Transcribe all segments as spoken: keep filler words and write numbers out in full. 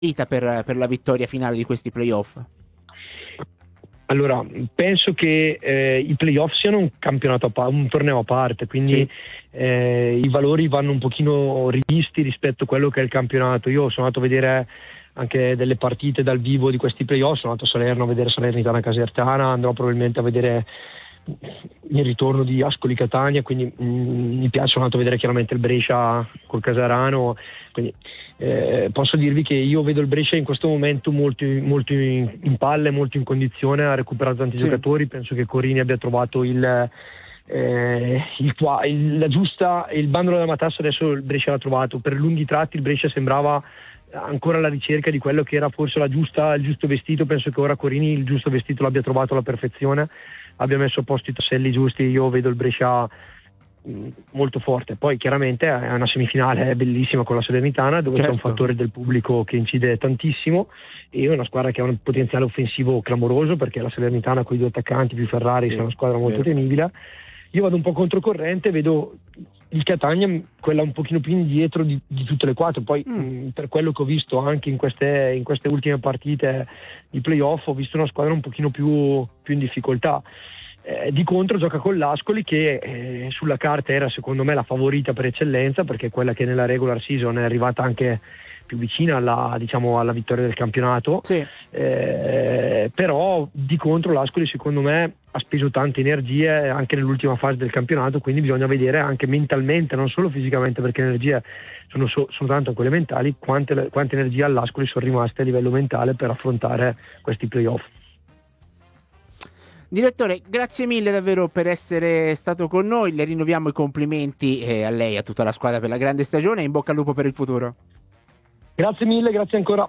per, per la vittoria finale di questi playoff? Allora, penso che eh, i playoff siano un campionato a pa- un torneo a parte, quindi Sì. eh, i valori vanno un pochino rivisti rispetto a quello che è il campionato. Io sono andato a vedere anche delle partite dal vivo di questi playoff, sono andato a Salerno a vedere Salernitana Casertana, andrò probabilmente a vedere il ritorno di Ascoli Catania, quindi mh, mi piace, sono andato a vedere chiaramente il Brescia col Casarano, quindi eh, posso dirvi che io vedo il Brescia in questo momento molto, molto in, in palle, molto in condizione, ha recuperato tanti Sì. giocatori, penso che Corini abbia trovato il, eh, il, il, la giusta, il bandolo della matassa, adesso il Brescia l'ha trovato, per lunghi tratti il Brescia sembrava ancora alla ricerca di quello che era forse la giusta, il giusto vestito, penso che ora Corini il giusto vestito l'abbia trovato alla perfezione, abbia messo a posto i tasselli giusti, io vedo il Brescia mh, molto forte. Poi chiaramente è una semifinale bellissima con la Salernitana, dove Certo. c'è un fattore del pubblico che incide tantissimo, e è una squadra che ha un potenziale offensivo clamoroso, perché la Salernitana con i due attaccanti più Ferrari Sì, è una squadra molto vero. temibile. Io vado un po' controcorrente, vedo il Catania quella un pochino più indietro di, di tutte le quattro, poi Mm. mh, per quello che ho visto anche in queste, in queste ultime partite di playoff, ho visto una squadra un pochino più, più in difficoltà. Eh, di contro gioca con l'Ascoli, che eh, sulla carta era secondo me la favorita per eccellenza, perché è quella che nella regular season è arrivata anche più vicina alla, diciamo, alla vittoria del campionato. Sì. Eh, però di contro l'Ascoli secondo me ha speso tante energie anche nell'ultima fase del campionato, quindi bisogna vedere anche mentalmente, non solo fisicamente, perché le energie sono, so, sono tanto quelle mentali, quante, quante energie all'Ascoli sono rimaste a livello mentale per affrontare questi playoff. Direttore, grazie mille davvero per essere stato con noi, le rinnoviamo i complimenti eh, a lei e a tutta la squadra per la grande stagione e in bocca al lupo per il futuro. Grazie mille, grazie ancora.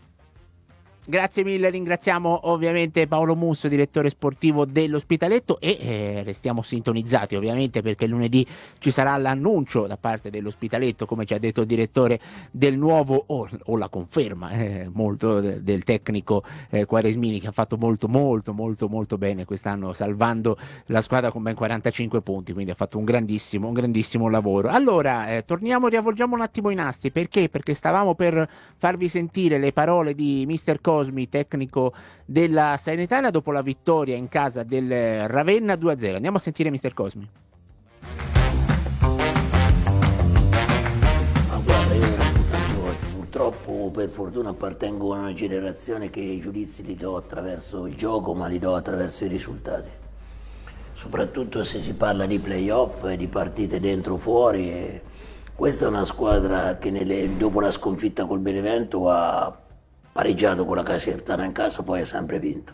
Grazie mille, ringraziamo ovviamente Paolo Musso, direttore sportivo dell'Ospitaletto, e eh, restiamo sintonizzati ovviamente, perché lunedì ci sarà l'annuncio da parte dell'Ospitaletto, come ci ha detto il direttore, del nuovo, o, o la conferma eh, molto de, del tecnico eh, Quaresmini, che ha fatto molto molto molto molto bene quest'anno, salvando la squadra con ben quarantacinque punti, quindi ha fatto un grandissimo un grandissimo lavoro. Allora eh, torniamo, riavvolgiamo un attimo i nastri, perché? Perché stavamo per farvi sentire le parole di mister Cosmi, tecnico della Salernitana, dopo la vittoria in casa del Ravenna due a zero. Andiamo a sentire mister Cosmi. Ma guarda, io purtroppo, per fortuna, appartengo a una generazione che i giudizi li do attraverso il gioco, ma li do attraverso i risultati. Soprattutto se si parla di playoff e di partite dentro o fuori. E questa è una squadra che nelle, dopo la sconfitta col Benevento ha pareggiato con la Casertana in casa, poi ha sempre vinto.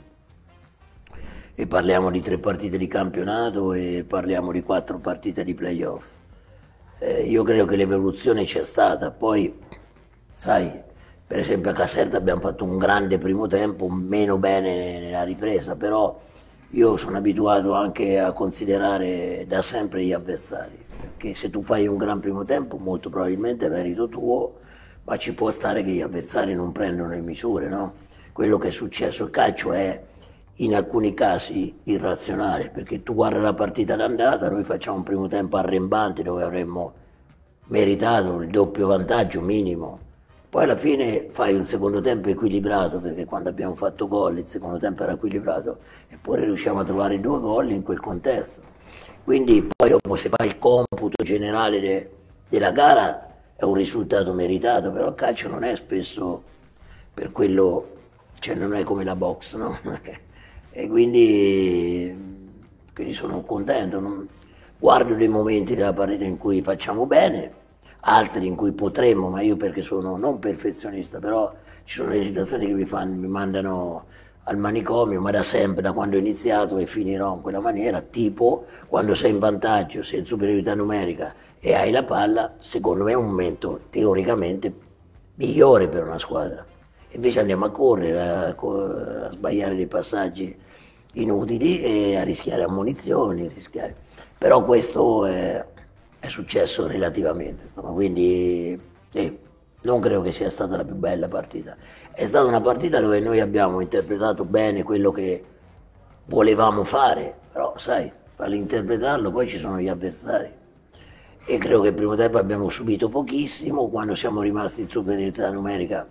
E parliamo di tre partite di campionato e parliamo di quattro partite di playoff. Eh, io credo che l'evoluzione c'è stata. Poi, sai, per esempio a Caserta abbiamo fatto un grande primo tempo, meno bene nella ripresa, però io sono abituato anche a considerare da sempre gli avversari, perché se tu fai un gran primo tempo molto probabilmente è merito tuo, ma ci può stare che gli avversari non prendono le misure, no? Quello che è successo, il calcio è in alcuni casi irrazionale, perché tu guarda la partita d'andata, noi facciamo un primo tempo arrembante dove avremmo meritato il doppio vantaggio minimo, poi alla fine fai un secondo tempo equilibrato, perché quando abbiamo fatto gol il secondo tempo era equilibrato, eppure riusciamo a trovare due gol in quel contesto. Quindi poi dopo, se fai il computo generale de, della gara, è un risultato meritato, però il calcio non è spesso per quello, cioè non è come la box, no? E quindi, quindi sono contento, non, guardo dei momenti della partita in cui facciamo bene, altri in cui potremmo, ma io perché sono non perfezionista, però ci sono delle situazioni che mi, fanno, mi mandano al manicomio, ma da sempre, da quando ho iniziato, e finirò in quella maniera, tipo quando sei in vantaggio, sei in superiorità numerica e hai la palla, secondo me è un momento teoricamente migliore per una squadra. Invece andiamo a correre, a, a sbagliare dei passaggi inutili e a rischiare ammonizioni, rischiare. Però questo è, è successo relativamente, insomma, quindi eh, non credo che sia stata la più bella partita. È stata una partita dove noi abbiamo interpretato bene quello che volevamo fare, però sai, all'interpretarlo poi ci sono gli avversari. E credo che il primo tempo abbiamo subito pochissimo, quando siamo rimasti in superiorità numerica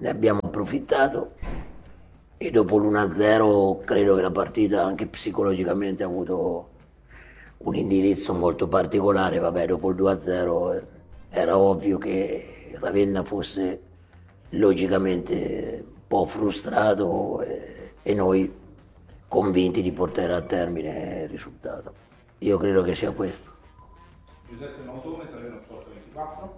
ne abbiamo approfittato e dopo l'uno a zero credo che la partita anche psicologicamente ha avuto un indirizzo molto particolare. Vabbè, dopo il due a zero era ovvio che Ravenna fosse logicamente un po' frustrato e, e noi convinti di portare a termine il risultato. Io credo che sia questo. Giuseppe Mautone, Salerno Sport ventiquattro.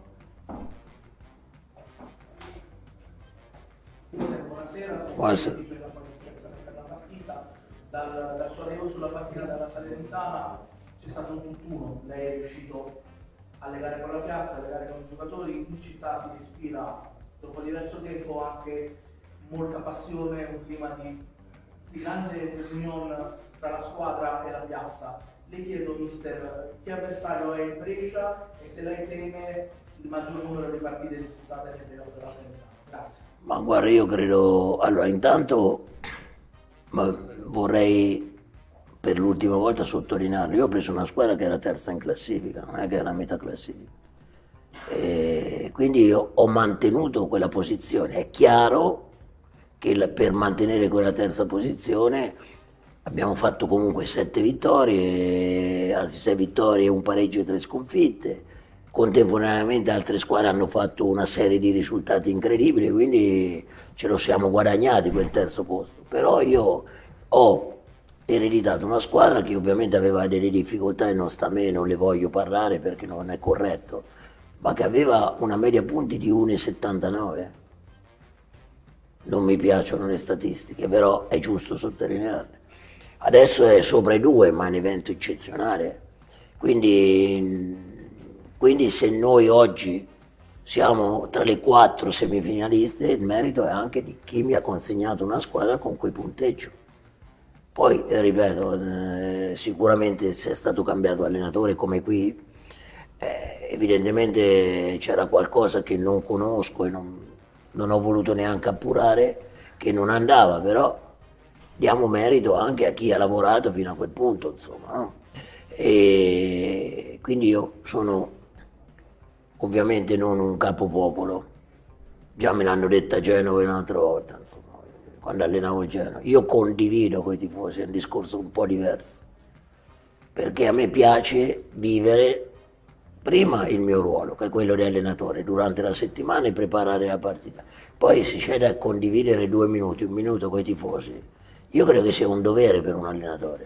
Buonasera, Buonasera. per la partita. Dal, dal suo arrivo sulla panchina della Salernitana c'è stato un tutt'uno, lei è riuscito a legare con la piazza, a legare con i giocatori, in città si respira dopo diverso tempo anche molta passione, un clima di, di grande unione tra la squadra e la piazza. Le chiedo, mister, che avversario è il Brescia e se lei teme il maggior numero di partite disputate nel playoff della Salernitana. Grazie. Ma guarda, io credo, allora intanto ma vorrei per l'ultima volta sottolinearlo, io ho preso una squadra che era terza in classifica, non è che era a metà classifica, e quindi io ho mantenuto quella posizione. È chiaro che per mantenere quella terza posizione abbiamo fatto comunque sette vittorie, anzi sei vittorie, un pareggio e tre sconfitte. Contemporaneamente altre squadre hanno fatto una serie di risultati incredibili, quindi ce lo siamo guadagnati quel terzo posto. Però io ho ereditato una squadra che ovviamente aveva delle difficoltà e non sta a me, non le voglio parlare perché non è corretto, ma che aveva una media punti di uno virgola settantanove. Non mi piacciono le statistiche, però è giusto sottolinearle. Adesso è sopra i due, ma è un evento eccezionale. Quindi... Quindi se noi oggi siamo tra le quattro semifinaliste, il merito è anche di chi mi ha consegnato una squadra con quel punteggio. Poi, eh, ripeto, eh, sicuramente se è stato cambiato allenatore come qui, eh, evidentemente c'era qualcosa che non conosco e non, non ho voluto neanche appurare, che non andava, però diamo merito anche a chi ha lavorato fino a quel punto, insomma, no? E quindi io sono... ovviamente non un capopopolo, già me l'hanno detta a Genova un'altra volta, insomma, quando allenavo il Genova. Io condivido con i tifosi, è un discorso un po' diverso, perché a me piace vivere prima il mio ruolo, che è quello di allenatore, durante la settimana e preparare la partita. Poi se c'è da condividere due minuti, un minuto con i tifosi, io credo che sia un dovere per un allenatore.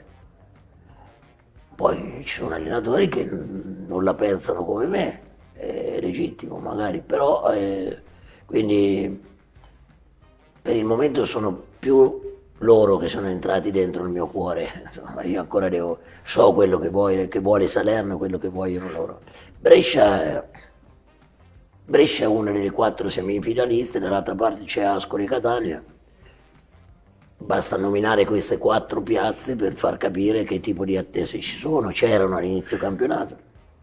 Poi ci sono allenatori che non la pensano come me, è legittimo magari, però eh, quindi per il momento sono più loro che sono entrati dentro il mio cuore. Insomma, io ancora devo, so quello che vuole, che vuole Salerno, quello che vogliono loro. Brescia è, Brescia è una delle quattro semifinaliste, dall'altra parte c'è Ascoli e Catania. Basta nominare queste quattro piazze per far capire che tipo di attese ci sono, c'erano all'inizio campionato.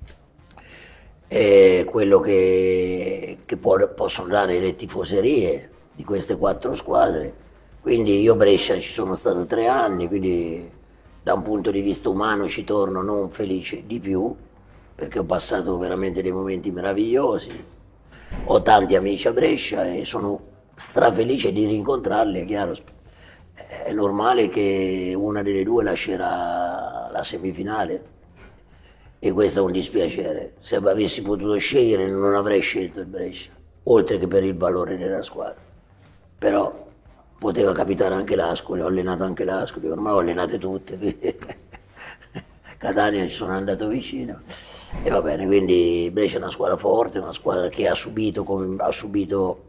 E quello che, che può, possono dare le tifoserie di queste quattro squadre. Quindi io a Brescia ci sono stato tre anni, quindi da un punto di vista umano ci torno non felice di più, perché ho passato veramente dei momenti meravigliosi, ho tanti amici a Brescia e sono strafelice di rincontrarli, è chiaro. È normale che una delle due lascerà la semifinale. E questo è un dispiacere. Se avessi potuto scegliere non avrei scelto il Brescia, oltre che per il valore della squadra. Però poteva capitare anche l'Ascoli, ho allenato anche l'Ascoli, ormai ho allenate tutte. Catania ci sono andato vicino. E va bene, quindi Brescia è una squadra forte, una squadra che ha subito, come, ha subito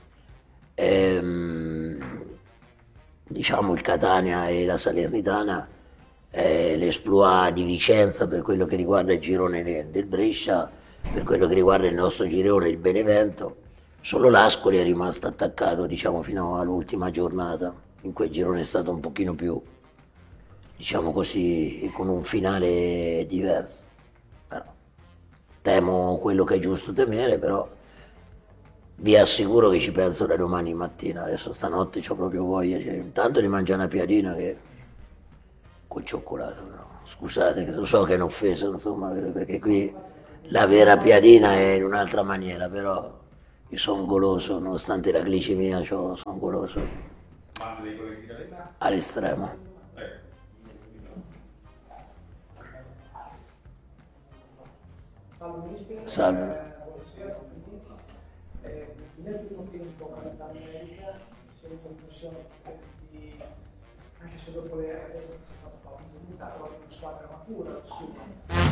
ehm, diciamo il Catania e la Salernitana, Eh, l'esploit di Vicenza per quello che riguarda il girone del Brescia, per quello che riguarda il nostro girone, il Benevento. Solo l'Ascoli è rimasto attaccato, diciamo, fino all'ultima giornata. In quel girone è stato un pochino più, diciamo così, con un finale diverso. Però, temo quello che è giusto temere, però vi assicuro che ci penso da domani mattina. Adesso stanotte ho proprio voglia di, intanto di mangiare una piadina che col cioccolato, però. Scusate, lo so che è un'offesa, insomma, perché qui la vera piadina è in un'altra maniera, però Io sono goloso, nonostante la glicemia, sono goloso. Manda dei colleghi di calenda? All'estremo. Prego. Salve Mister. Salve. Eh, buonasera, benvenuti. Eh, nel primo tempo, qualità numerica, si è avuto l'impressione di, anche se dopo le regole è stata fatta una però di una squadra matura, insomma.